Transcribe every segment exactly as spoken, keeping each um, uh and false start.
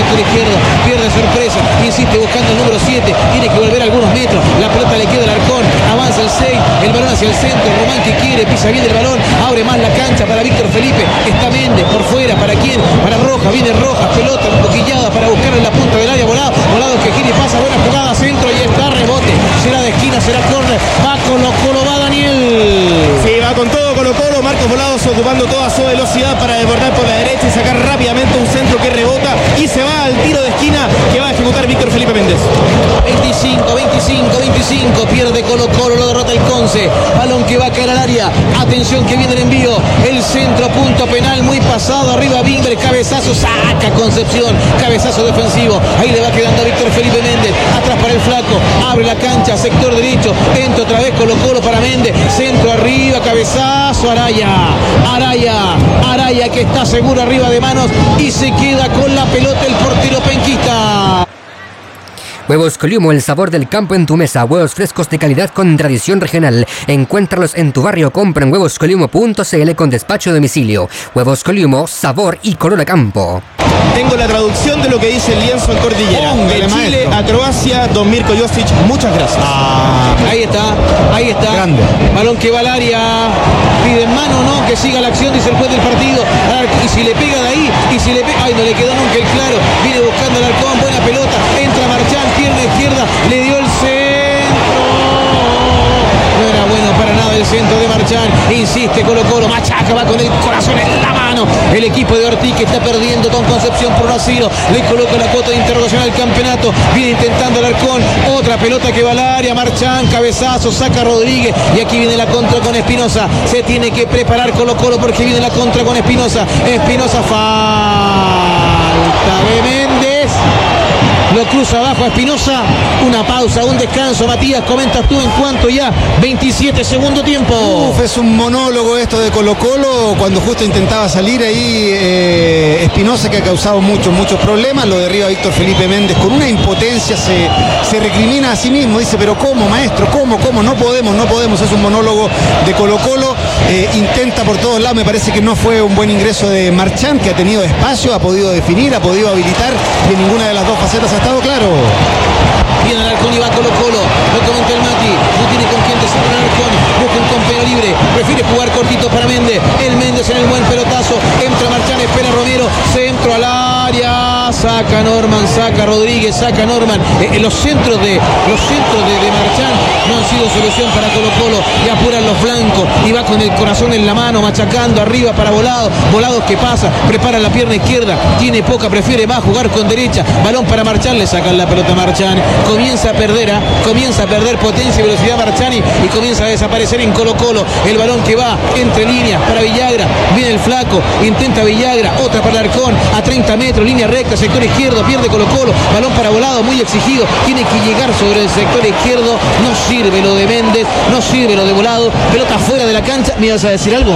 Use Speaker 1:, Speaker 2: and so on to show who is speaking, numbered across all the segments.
Speaker 1: sector izquierdo, pierde sorpresa, insiste buscando el número siete, tiene que volver algunos metros, la pelota le queda al Arcón, avanza el seis, el balón hacia el centro, Román que quiere, pisa bien el balón, abre más la cancha para Víctor Felipe, está Méndez por fuera, ¿para quién? Para Rojas, viene Rojas, pelota emboquillada para buscar en la punta del área, volado, volado que gira y pasa, buena jugada, centro y está, rebote, será de esquina, será córner, va Colo Colo, va Daniel.
Speaker 2: Sí, va con todo Colo Colo, Marcos Volados ocupando toda su velocidad para desbordar por la derecha y sacar rápidamente un centro que rebota y se va al tiro de esquina que va a ejecutar Víctor Felipe Méndez.
Speaker 1: veinticinco, veinticinco, veinticinco, pierde Colo Colo, lo derrota el Conce, balón que va a caer al área, atención que viene el envío, el centro, punto penal, muy pasado, arriba Bimber, cabezazo, saca Concepción, cabezazo defensivo, ahí le va quedando a Víctor Felipe Méndez, atrás para el flaco, abre la cancha, sector derecho, entra otra vez Colo Colo para Méndez, centro arriba, cabezazo, Araya, Araya, Araya que está seguro arriba de manos y se queda con la pelota el portero penquista.
Speaker 3: Huevos Coliumo, el sabor del campo en tu mesa. Huevos frescos de calidad con tradición regional. Encuéntralos en tu barrio. Compra en huevos coliumo punto c l con despacho a domicilio. Huevos Coliumo, sabor y color a campo.
Speaker 2: Tengo la traducción de lo que dice el lienzo en Cordillera.
Speaker 1: Póngale,
Speaker 2: de Chile
Speaker 1: maestro.
Speaker 2: a Croacia, Don Mirko Josic, muchas gracias.
Speaker 1: Ah, ahí está, ahí está.
Speaker 2: Grande.
Speaker 1: Balón que va al área. Pide en mano, no, que siga la acción, dice el juez del partido. Y si le pega de ahí, y si le pega. Ay, no le quedó nunca el claro. Viene buscando el Arcón, buena pelota. Entra Marchán, pierna izquierda, le dio el centro. No era bueno para nada el centro de Marchán. Insiste Colo Colo, machaca, va con el corazón en la mano. El equipo de Ortiz que está perdiendo con Concepción por un a cero. Le coloca la cuota de interrogación al campeonato. Viene intentando el Arcón. Otra pelota que va al área. Marchán, cabezazo, saca Rodríguez. Y aquí viene la contra con Espinosa. Se tiene que preparar Colo Colo porque viene la contra con Espinosa. Espinosa, falta de Méndez. Lo cruza abajo a Espinosa. Una pausa, un descanso. Matías, comentas tú en cuanto ya. veintisiete segundo tiempo.
Speaker 4: Uf, es un monólogo esto de Colo Colo. Cuando justo intentaba salir ahí eh, Espinosa, que ha causado muchos, muchos problemas. Lo derriba Víctor Felipe Méndez con una impotencia. Se, se recrimina a sí mismo. Dice, pero ¿cómo, maestro? ¿Cómo? ¿Cómo? No podemos, no podemos. Es un monólogo de Colo Colo. Eh, intenta por todos lados. Me parece que no fue un buen ingreso de Marchán, que ha tenido espacio, ha podido definir, ha podido habilitar. Y en ninguna de las dos facetas ha estado claro.
Speaker 1: Viene el Arcón y va Colo Colo. Lo comenta el Mati. No tiene con quién decir el Arcón. Busca un compañero libre. Prefiere jugar cortito para Méndez. El Méndez en el buen pelotazo. Entra Marchán, espera Romero. Centro al área. Saca Norman, saca Rodríguez, saca Norman. Eh, eh, los centros de los centros de, de Marchán no han sido solución para Colo Colo. Y apuran los flancos. Y va con el corazón en la mano, machacando arriba para Volado. Volados que pasa. Prepara la pierna izquierda. Tiene poca, prefiere más jugar con derecha. Balón para Marchán. Le sacan la pelota a Marchán. Comienza a perder, ¿eh? comienza a perder potencia y velocidad Marchán y comienza a desaparecer en Colo Colo. El balón que va entre líneas para Villagra. Viene el flaco. Intenta Villagra. Otra para el Arcón. A treinta metros. Línea recta. Sector izquierdo. Pierde Colo Colo. Balón para Volado. Muy exigido. Tiene que llegar sobre el sector izquierdo. No sirve lo de Méndez. No sirve lo de Volado. Pelota fuera de la cancha. ¿Me ibas a decir algo?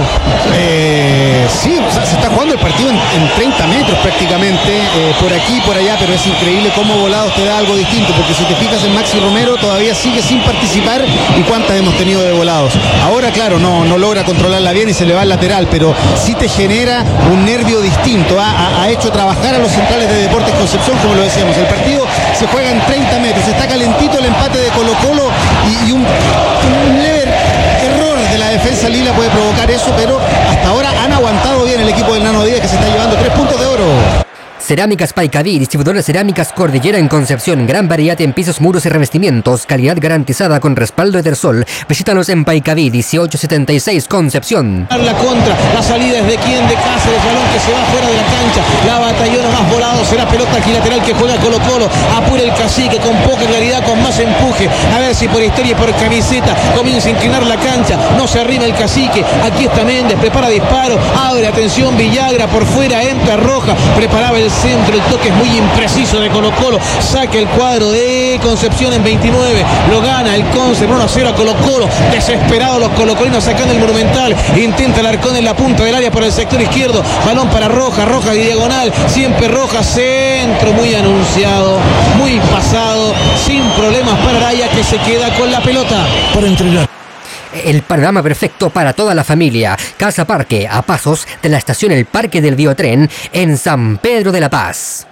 Speaker 4: Eh, sí, o sea, se está jugando el partido en, en treinta metros prácticamente. Eh, por aquí, por allá. Pero es increíble cómo Volados te da algo distinto. Porque si te fijas en Maxi Romero todavía sigue sin participar. ¿Y cuántas hemos tenido de Volados? Ahora, claro, no, no logra controlarla bien y se le va al lateral. Pero sí te genera un nervio distinto. Ha, ha, ha hecho trabajar a los centrales de Deportes Concepción, como lo decíamos. El partido se juega en treinta metros. Está calentito el empate de Colo Colo y, y un, un leve error de la defensa lila puede provocar eso, pero hasta ahora han aguantado bien el equipo del Nano Díaz, que se está llevando tres puntos de oro.
Speaker 3: Cerámicas Paicaví, distribuidor de cerámicas Cordillera en Concepción. Gran variedad en pisos, muros y revestimientos. Calidad garantizada con respaldo Edersol. Visítanos en Paicaví, dieciocho setenta y seis, Concepción.
Speaker 1: La contra, la salida es de quien, de Cáceres, balón que se va fuera de la cancha. La batallona más Volado, será pelota equilateral que juega Colo Colo. Apura el cacique con poca claridad, con más empuje. A ver si por historia y por camiseta comienza a inclinar la cancha. No se arrima el cacique. Aquí está Méndez, prepara disparo. Abre, atención, Villagra por fuera, entra Roja. Preparaba el centro, el toque es muy impreciso de Colo Colo. Saca el cuadro de Concepción en veintinueve. Lo gana el Conce uno a cero a Colo Colo. Desesperados los colocolinos sacando el Monumental. Intenta el Arcón en la punta del área por el sector izquierdo. Balón para Roja, Roja diagonal. Siempre Roja, centro muy anunciado, muy pasado, sin problemas para Araya, que se queda con la pelota.
Speaker 5: Para entrenar.
Speaker 3: El panorama perfecto para toda la familia. Casa Parque, a pasos de la estación El Parque del Biotren en San Pedro de la Paz.